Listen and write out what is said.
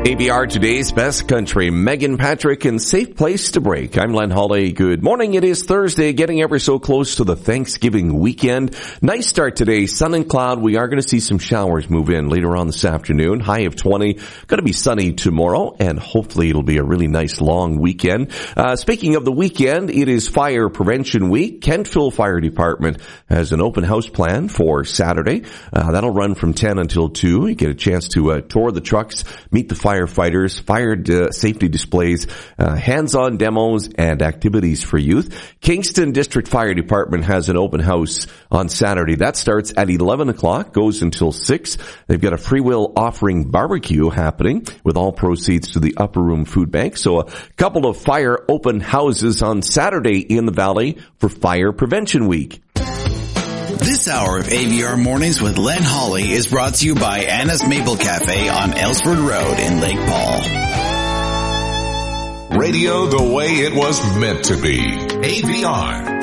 ABR Today's Best Country, Megan Patrick, and Safe Place to Break. I'm Len Hawley. Good morning. It is Thursday, getting ever so close to the Thanksgiving weekend. Nice start today, sun and cloud. We are going to see some showers move in later on this afternoon. High of 20. Going to be sunny tomorrow, and hopefully it'll be a really nice long weekend. Speaking of the weekend, it is Fire Prevention Week. Kentville Fire Department has an open house plan for Saturday. That'll run from 10 until 2. You get a chance to tour the trucks, meet the firefighters, fire safety displays, hands-on demos, and activities for youth. Kingston District Fire Department has an open house on Saturday. That starts at 11 o'clock, goes until 6. They've got a free will offering barbecue happening with all proceeds to the Upper Room Food Bank. So a couple of fire open houses on Saturday in the Valley for Fire Prevention Week. This hour of ABR Mornings with Len Hawley is brought to you by Anna's Maple Cafe on Ellsford Road in Lake Paul. Radio the way it was meant to be. ABR.